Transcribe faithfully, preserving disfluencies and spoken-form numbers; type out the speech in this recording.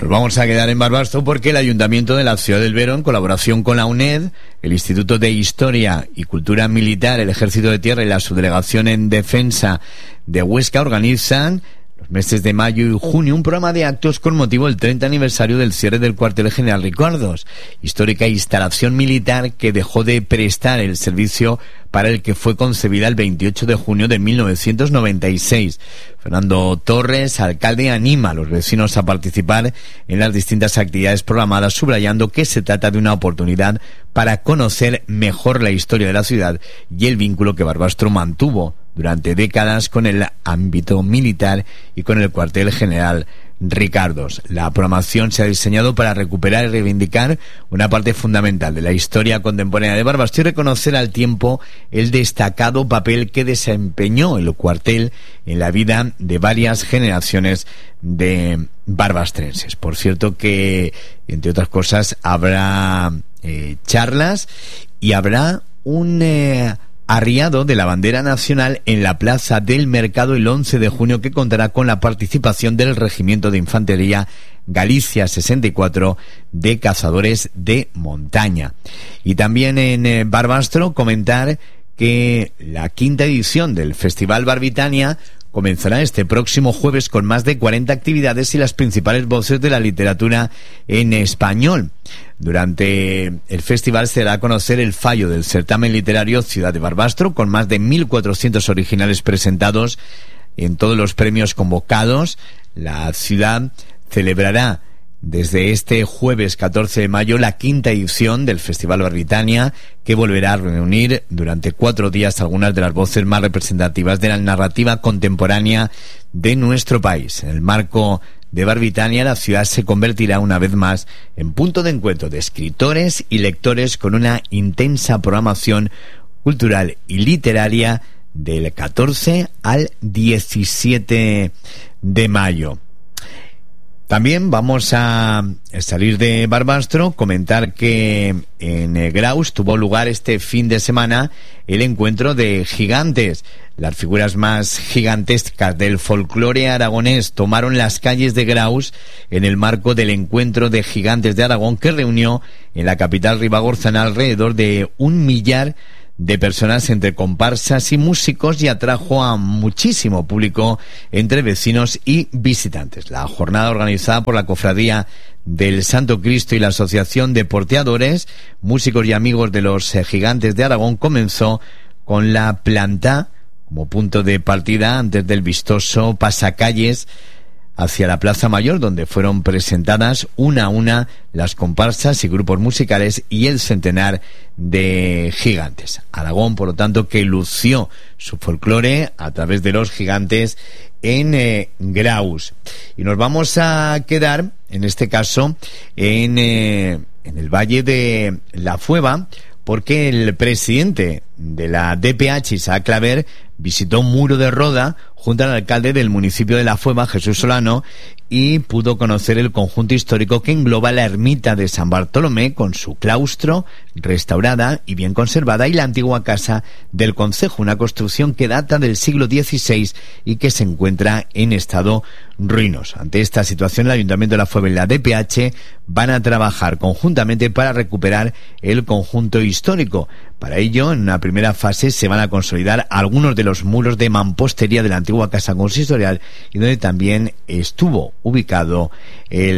Nos vamos a quedar en Barbastro porque el Ayuntamiento de la Ciudad del Duero, en colaboración con la UNED, el Instituto de Historia y Cultura Militar, el Ejército de Tierra y la Subdelegación en Defensa de Huesca, organizan los meses de mayo y junio un programa de actos con motivo del treinta aniversario del cierre del cuartel general Ricardos, histórica instalación militar que dejó de prestar el servicio para el que fue concebida el veintiocho de junio de mil novecientos noventa y seis. Fernando Torres, alcalde, anima a los vecinos a participar en las distintas actividades programadas, subrayando que se trata de una oportunidad para conocer mejor la historia de la ciudad y el vínculo que Barbastro mantuvo durante décadas con el ámbito militar y con el cuartel general Ricardos. La programación se ha diseñado para recuperar y reivindicar una parte fundamental de la historia contemporánea de Barbastro y reconocer al tiempo el destacado papel que desempeñó el cuartel en la vida de varias generaciones de barbastrenses. Por cierto que, entre otras cosas, habrá eh, charlas y habrá un eh, arriado de la bandera nacional en la Plaza del Mercado el once de junio, que contará con la participación del Regimiento de Infantería Galicia sesenta y cuatro de Cazadores de Montaña. Y también en eh, Barbastro comentar que la quinta edición del Festival Barbitania comenzará este próximo jueves con más de cuarenta actividades y las principales voces de la literatura en español. Durante el festival se dará a conocer el fallo del certamen literario Ciudad de Barbastro, con más de mil cuatrocientos originales presentados en todos los premios convocados. La ciudad celebrará desde este jueves catorce de mayo la quinta edición del Festival Barbitania, que volverá a reunir durante cuatro días algunas de las voces más representativas de la narrativa contemporánea de nuestro país. En el marco de Barbitania, la ciudad se convertirá una vez más en punto de encuentro de escritores y lectores, con una intensa programación cultural y literaria del catorce al diecisiete de mayo. También vamos a salir de Barbastro, comentar que en Graus tuvo lugar este fin de semana el encuentro de gigantes. Las figuras más gigantescas del folclore aragonés tomaron las calles de Graus en el marco del encuentro de gigantes de Aragón, que reunió en la capital ribagorzana alrededor de un millar de personas entre comparsas y músicos, y atrajo a muchísimo público entre vecinos y visitantes. La jornada, organizada por la Cofradía del Santo Cristo y la Asociación de Porteadores, músicos y amigos de los eh, gigantes de Aragón, comenzó con la planta como punto de partida antes del vistoso pasacalles hacia la Plaza Mayor, donde fueron presentadas una a una las comparsas y grupos musicales y el centenar de gigantes. Aragón, por lo tanto, que lució su folclore a través de los gigantes en eh, Graus. Y nos vamos a quedar, en este caso, en, eh, en el Valle de la Fueva, porque el presidente de la D P H, Isaac Claver, visitó Muro de Roda junto al alcalde del municipio de La Fueva, Jesús Solano, y pudo conocer el conjunto histórico que engloba la ermita de San Bartolomé, con su claustro restaurada y bien conservada, y la antigua casa del concejo, una construcción que data del siglo dieciséis y que se encuentra en estado ruinoso. Ante esta situación, el Ayuntamiento de La Fueva y la D P H van a trabajar conjuntamente para recuperar el conjunto histórico. Para ello, en una primera fase, se van a consolidar algunos de los muros de mampostería de la antigua casa consistorial, y donde también estuvo ubicado el